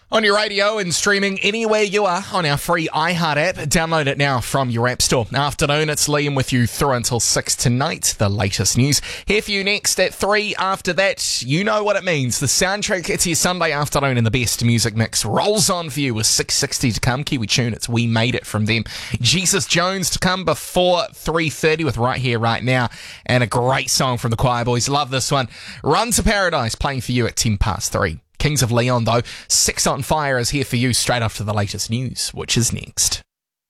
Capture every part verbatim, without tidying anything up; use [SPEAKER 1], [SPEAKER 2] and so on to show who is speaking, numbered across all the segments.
[SPEAKER 1] On your radio and streaming anywhere you are on our free iHeart app. Download it now from your app store. Afternoon, it's Liam with you through until six tonight. The latest news. Here for you next at three. After that, you know what it means. The soundtrack to your Sunday afternoon and the best music mix rolls on for you with six sixty to come. Kiwi tune, it's We Made It from them. Jesus Jones to come before three thirty with Right Here, Right Now. And a great song from the Choir Boys. Love this one. Run to Paradise playing for you at ten past three. Kings of Leon, though, Six on Fire is here for you straight after the latest news, which is next.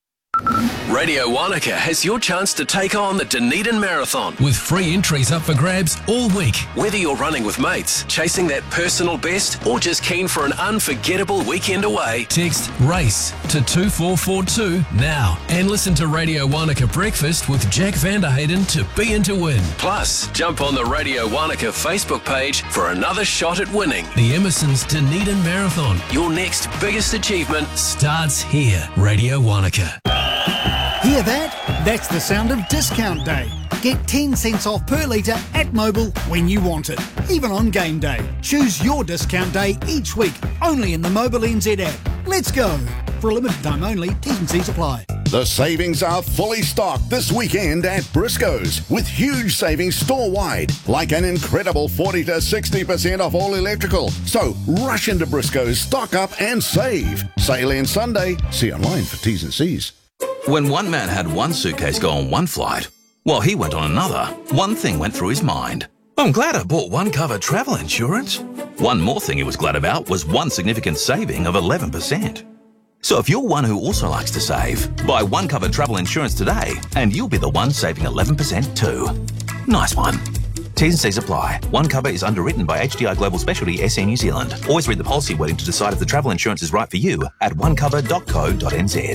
[SPEAKER 2] Radio Wanaka has your chance to take on the Dunedin Marathon.
[SPEAKER 3] With free entries up for grabs all week.
[SPEAKER 2] Whether you're running with mates, chasing that personal best, or just keen for an unforgettable weekend away,
[SPEAKER 3] text RACE to two four four two now and listen to Radio Wanaka Breakfast with Jack Vanderhayden to be in to win.
[SPEAKER 2] Plus, jump on the Radio Wanaka Facebook page for another shot at winning.
[SPEAKER 3] The Emerson's Dunedin Marathon.
[SPEAKER 2] Your next biggest achievement
[SPEAKER 3] starts here. Radio Wanaka.
[SPEAKER 4] Hear that? That's the sound of Discount Day. Get ten cents off per litre at Mobil when you want it, even on game day. Choose your discount day each week, only in the Mobil N Z app. Let's go! For a limited time only, T's and C's apply.
[SPEAKER 5] The savings are fully stocked this weekend at Briscoe's with huge savings store-wide, like an incredible forty to sixty percent off all electrical. So rush into Briscoe's, stock up and save. Sale ends Sunday. See online for T's and C's.
[SPEAKER 6] When one man had one suitcase go on one flight, while he went on another, one thing went through his mind. I'm glad I bought one cover travel insurance. One more thing he was glad about was one significant saving of eleven percent. So if you're one who also likes to save, buy one cover travel insurance today and you'll be the one saving eleven percent too. Nice one. T's and C's apply. One cover is underwritten by H D I Global Specialty S A New Zealand. Always read the policy wording to decide if the travel insurance is right for you at one cover dot co dot n z.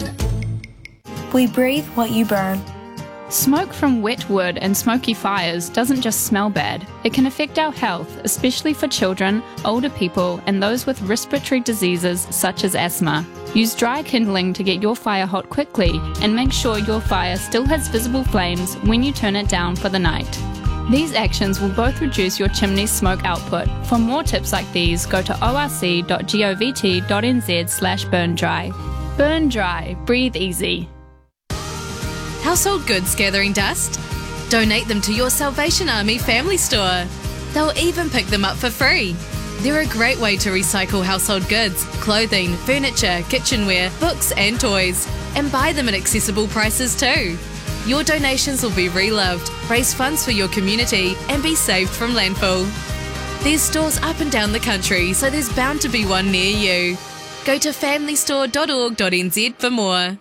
[SPEAKER 7] We breathe what you burn.
[SPEAKER 8] Smoke from wet wood and smoky fires doesn't just smell bad. It can affect our health, especially for children, older people, and those with respiratory diseases such as asthma. Use dry kindling to get your fire hot quickly and make sure your fire still has visible flames when you turn it down for the night. These actions will both reduce your chimney's smoke output. For more tips like these, go to o r c dot govt dot n z slash burn dry. Burn dry. Breathe easy.
[SPEAKER 9] Household goods gathering dust? Donate them to your Salvation Army family store. They'll even pick them up for free. They're a great way to recycle household goods, clothing, furniture, kitchenware, books and toys, and buy them at accessible prices too. Your donations will be reloved, raise funds for your community, and be saved from landfill. There's stores up and down the country, so there's bound to be one near you. Go to family store dot org dot n z for more.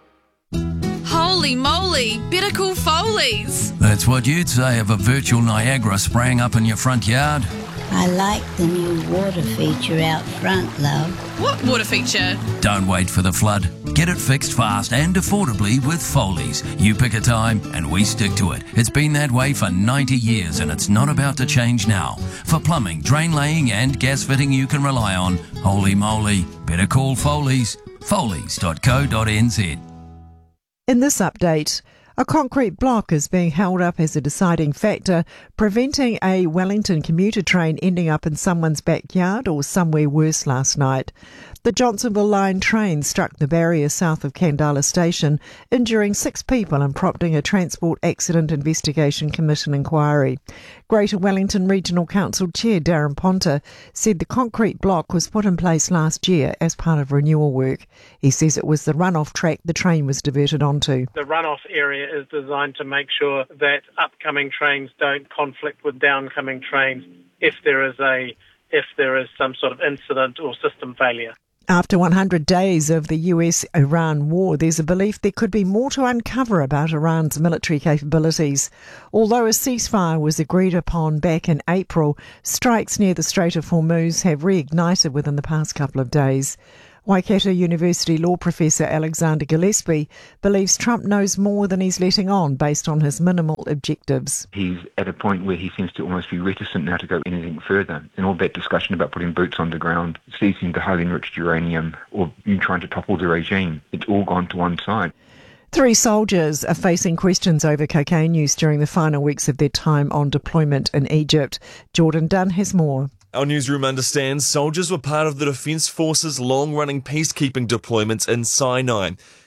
[SPEAKER 10] Holy moly, better call Foley's.
[SPEAKER 11] That's what you'd say if a virtual Niagara sprang up in your front yard.
[SPEAKER 12] I like the new water feature out front, love.
[SPEAKER 10] What water feature?
[SPEAKER 11] Don't wait for the flood. Get it fixed fast and affordably with Foley's. You pick a time and we stick to it. It's been that way for ninety years and it's not about to change now. For plumbing, drain laying and gas fitting you can rely on, holy moly, better call Foley's. Foley's dot co dot n z.
[SPEAKER 13] In this update, a concrete block is being held up as a deciding factor, preventing a Wellington commuter train ending up in someone's backyard or somewhere worse last night. The Johnsonville Line train struck the barrier south of Kandala Station, injuring six people and prompting a Transport Accident Investigation Commission inquiry. Greater Wellington Regional Council Chair Darren Ponta said the concrete block was put in place last year as part of renewal work. He says it was the runoff track the train was diverted onto.
[SPEAKER 14] The runoff area is designed to make sure that upcoming trains don't conflict with downcoming trains if there is a if there is some sort of incident or system failure.
[SPEAKER 13] After one hundred days of the U S Iran war, there's a belief there could be more to uncover about Iran's military capabilities. Although a ceasefire was agreed upon back in April, strikes near the Strait of Hormuz have reignited within the past couple of days. Waikato University law professor Alexander Gillespie believes Trump knows more than he's letting on based on his minimal objectives.
[SPEAKER 15] He's at a point where he seems to almost be reticent now to go anything further. And all that discussion about putting boots on the ground, seizing the highly enriched uranium, or trying to topple the regime, it's all gone to one side.
[SPEAKER 13] Three soldiers are facing questions over cocaine use during the final weeks of their time on deployment in Egypt. Jordan Dunn has more.
[SPEAKER 16] Our newsroom understands soldiers were part of the Defence Force's long-running peacekeeping deployments in Sinai.